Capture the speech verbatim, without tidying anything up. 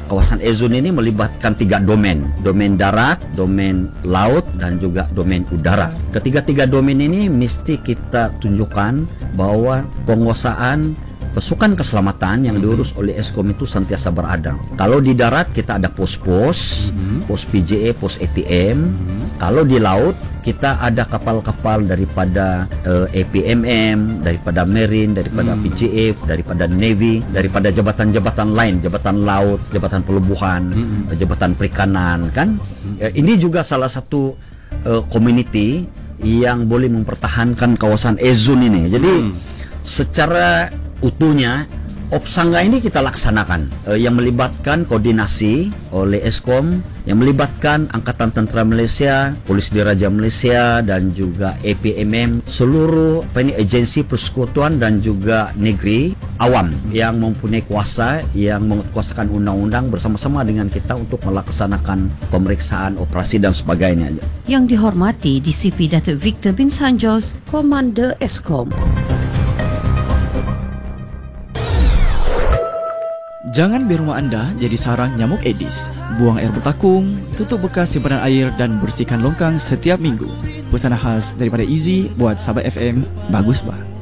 kawasan E-Zone ini melibatkan tiga domain. Domain darat, domain laut, dan juga domain udara. Ketiga-tiga domain ini mesti kita tunjukkan bahwa penguasaan pasukan keselamatan yang diurus oleh Eskom itu sentiasa berada. Kalau di darat kita ada pos-pos, mm-hmm. pos P J A, pos A T M. Mm-hmm. Kalau di laut kita ada kapal-kapal daripada uh, A P M M, daripada Marine, daripada mm. P J A, daripada Navy, daripada jabatan-jabatan lain, jabatan laut, jabatan pelabuhan, mm-hmm. jabatan perikanan, kan? Mm-hmm. Uh, ini juga salah satu uh, community yang boleh mempertahankan kawasan E-Zone ini. Jadi mm. secara utuhnya Opsangga ini kita laksanakan eh, yang melibatkan koordinasi oleh Eskom, yang melibatkan Angkatan Tentera Malaysia, Polis Diraja Malaysia, dan juga A P M M, seluruh apa ini, agensi persekutuan dan juga negeri awam yang mempunyai kuasa, yang menguasakan undang-undang bersama-sama dengan kita untuk melaksanakan pemeriksaan, operasi dan sebagainya. Yang dihormati D C P Datuk Victor bin Sanjos, Komander Eskom. Jangan biar rumah anda jadi sarang nyamuk Aedes. Buang air bertakung, tutup bekas simpanan air dan bersihkan longkang setiap minggu. Pesanan khas daripada Easy buat sahabat F M, bagus bah.